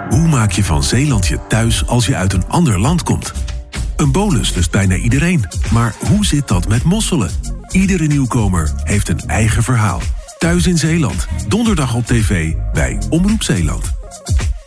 Hoe maak je van Zeeland je thuis als je uit een ander land komt? Een bonus lust bijna iedereen. Maar hoe zit dat met mosselen? Iedere nieuwkomer heeft een eigen verhaal. Thuis in Zeeland. Donderdag op tv bij Omroep Zeeland.